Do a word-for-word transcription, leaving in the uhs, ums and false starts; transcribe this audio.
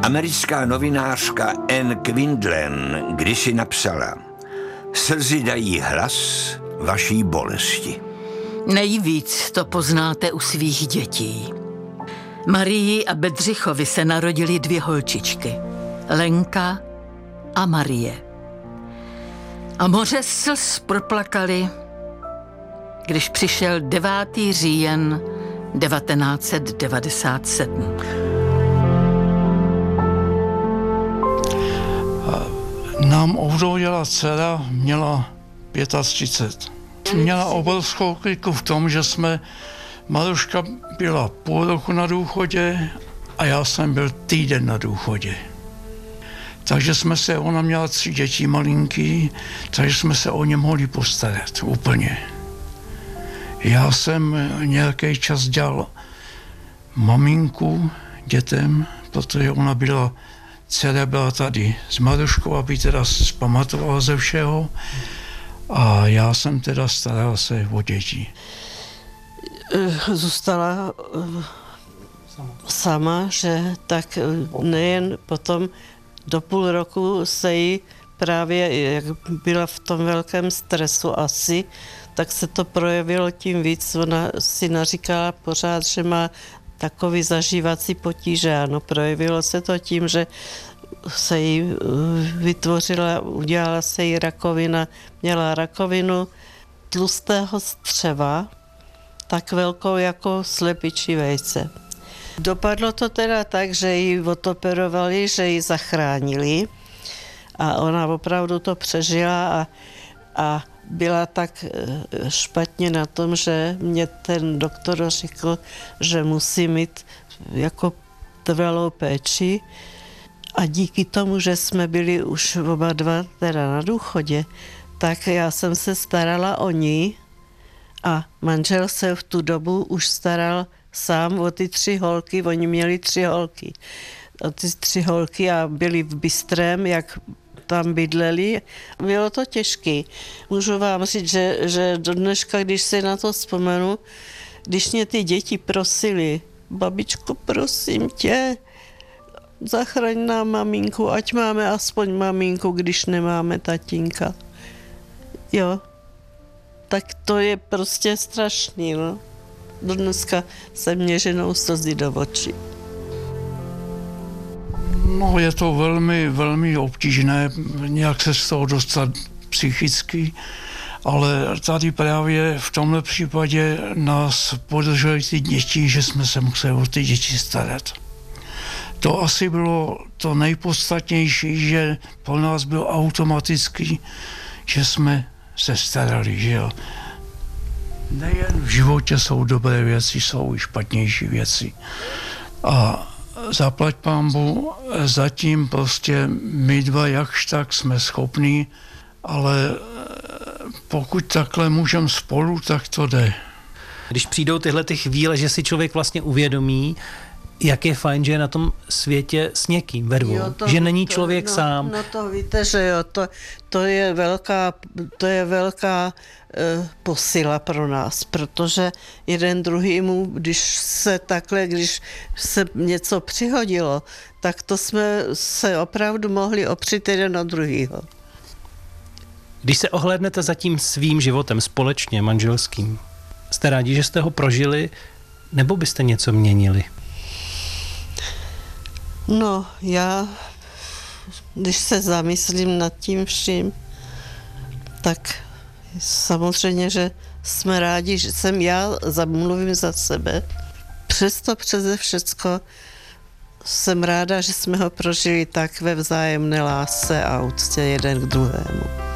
Americká novinářka Anne Quindlen kdysi napsala: slzy dají hlas vaší bolesti. Nejvíc to poznáte u svých dětí. Marii a Bedřichovi se narodily dvě holčičky, Lenka a Marie. A moře slz proplakali, když přišel devátý říjen devatenáct set devadesát sedm. Nám ovdověla dcera, měla třicet pět. Měla obrovskou kliku v tom, že jsme, Maruška byla půl roku na důchodě a já jsem byl týden na důchodě. Takže jsme se, ona měla tři děti malinký, takže jsme se o ně mohli postarat úplně. Já jsem nějaký čas dělal maminku dětem, protože ona byla, dcera byla tady s Maruškou, aby teda zpamatovala ze všeho. A já jsem teda staral se o děti. Zůstala sama, že tak nejen potom do půl roku se jí právě, jak byla v tom velkém stresu asi, tak se to projevilo tím víc. Ona si naříkala pořád, že má takový zažívací potíže. Ano, projevilo se to tím, že se jí vytvořila, udělala se jí rakovina, měla rakovinu tlustého střeva, tak velkou jako slepičí vejce. Dopadlo to teda tak, že ji odoperovali, že ji zachránili a ona opravdu to přežila a, a byla tak špatně na tom, že mě ten doktor řekl, že musí mít jako trvalou péči. A díky tomu, že jsme byli už oba dva teda na důchodě, tak já jsem se starala o ní a manžel se v tu dobu už staral sám o ty tři holky, oni měli tři holky. O ty tři holky a byli v Bystrém, jak tam bydleli. Bylo to těžké. Můžu vám říct, že, že do dneška, když si na to vzpomenu, když mě ty děti prosili, babičko, prosím tě, zachraň nám maminku, ať máme aspoň maminku, když nemáme tatínka. Jo, tak to je prostě strašný, no. Do dneska se mě ženou slzy do očí. No, je to velmi, velmi obtížné nějak se z toho dostat psychicky, ale tady právě v tomhle případě nás podržely ty děti, že jsme se museli o ty děti starat. To asi bylo to nejpodstatnější, že pro nás bylo automaticky, že jsme se starali, že jo. Nejen v životě jsou dobré věci, jsou i špatnější věci. A zaplať pánbu, zatím prostě my dva jakž tak jsme schopní, ale pokud takhle můžeme spolu, tak to jde. Když přijdou tyhle ty chvíle, že si člověk vlastně uvědomí, jak je fajn, že je na tom světě s někým ve dvou, jo, to, že není člověk to, no, sám. No to víte, že jo, to, to je velká, to je velká uh, posila pro nás, protože jeden druhýmu, když se takhle, když se něco přihodilo, tak to jsme se opravdu mohli opřít jeden od druhýho. Když se ohlédnete za tím svým životem společně, manželským, jste rádi, že jste ho prožili, nebo byste něco měnili? No, já, když se zamyslím nad tím vším, tak samozřejmě, že jsme rádi, že jsem já, mluvím za sebe. Přesto přeze všecko jsem ráda, že jsme ho prožili tak ve vzájemné lásce a úctě jeden k druhému.